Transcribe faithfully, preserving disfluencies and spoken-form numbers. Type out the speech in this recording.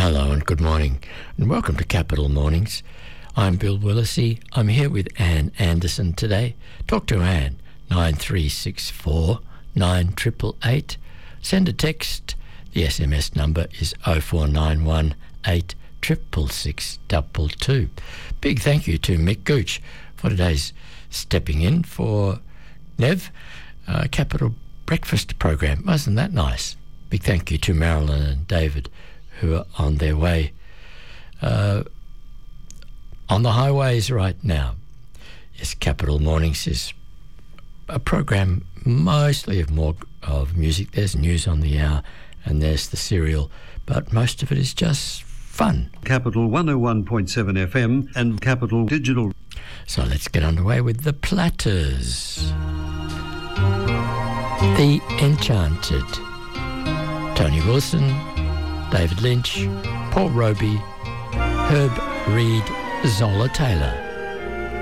Hello and good morning, and welcome to Capital Mornings. I'm Bill Willisey. I'm here with Anne Anderson today. Talk to Anne, nine three six four, nine eight eight eight. Send a text. The S M S number is oh four nine one, eight six six six two two. Big thank you to Mick Gooch for today's stepping in for Nev, uh, Capital Breakfast program. Wasn't that nice? Big thank you to Marilyn and David, who are on their way uh, on the highways right now. Yes, Capital Mornings is a program mostly of more of music. There's news on the hour and there's the serial, but most of it is just fun. Capital one oh one point seven F M and Capital Digital. So let's get underway with the Platters. The Enchanted. Tony Wilson, David Lynch, Paul Roby, Herb Reed, Zola Taylor.